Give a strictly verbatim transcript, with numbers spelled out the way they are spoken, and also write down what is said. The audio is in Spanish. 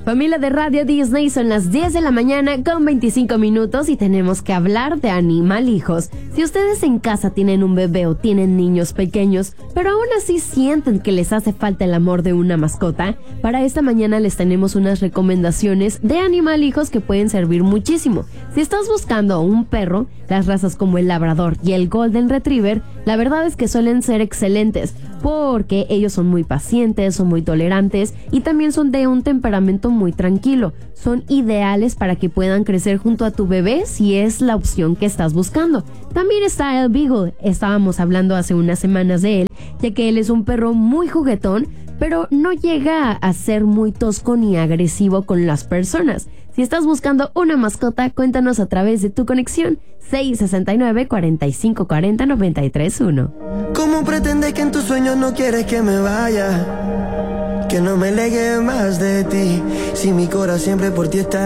Familia de Radio Disney, son las diez de la mañana con veinticinco minutos y tenemos que hablar de animalijos. Si ustedes en casa tienen un bebé o tienen niños pequeños, pero aún así sienten que les hace falta el amor de una mascota, para esta mañana les tenemos unas recomendaciones de animalijos que pueden servir muchísimo. Si estás buscando un perro, las razas como el Labrador y el Golden Retriever, la verdad es que suelen ser excelentes, porque ellos son muy pacientes, son muy tolerantes y también son de un temperamento muy tranquilo. Son ideales para que puedan crecer junto a tu bebé si es la opción que estás buscando. También está el Beagle, estábamos hablando hace unas semanas de él, ya que él es un perro muy juguetón, pero no llega a ser muy tosco ni agresivo con las personas. Si estás buscando una mascota, cuéntanos a través de tu conexión seis sesenta y nueve, cuarenta y cinco cuarenta, noventa y tres uno. ¿Cómo pretendes que en tus sueños no quieres que me vaya? Que no me legue más de ti, si mi corazón siempre por ti está.